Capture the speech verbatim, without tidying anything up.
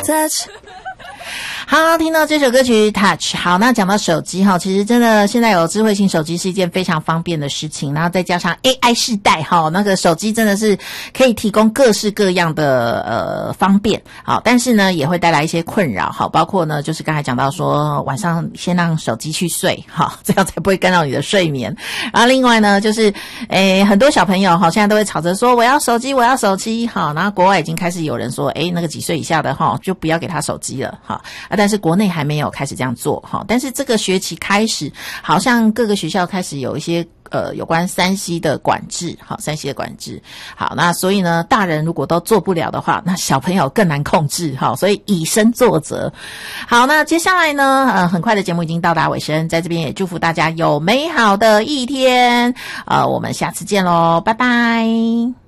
Touch。 好，听到这首歌曲 Touch。 好，那讲到手机哈，其实真的现在有智慧型手机是一件非常方便的事情，然后再加上 A I 世代哈，那个手机真的是可以提供各式各样的呃方便。好，但是呢也会带来一些困扰，好，包括呢就是刚才讲到说晚上先让手机去睡，好，这样才不会干扰你的睡眠。然后另外呢就是诶很多小朋友哈现在都会吵着说我要手机我要手机，好，然后国外已经开始有人说诶那个几岁以下的哈就不要给他手机了，好啊，但是国内还没有开始这样做哈。但是这个学期开始，好像各个学校开始有一些呃有关三 C 的管制，好，三 C 的管制。好，那所以呢，大人如果都做不了的话，那小朋友更难控制，好，所以以身作则。好，那接下来呢，呃，很快的节目已经到达尾声，在这边也祝福大家有美好的一天，呃，我们下次见喽，拜拜。